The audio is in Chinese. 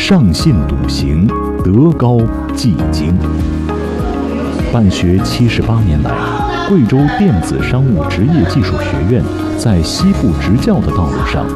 上信笃行，德高继精。办学78年来，贵州电子商务职业技术学院在西部执教的道路上